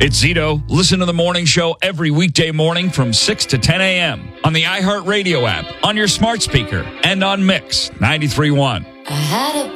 It's Zito. Listen to the morning show every weekday morning from 6 to 10 a.m. on the iHeartRadio app, on your smart speaker, and on Mix 93.1. I had a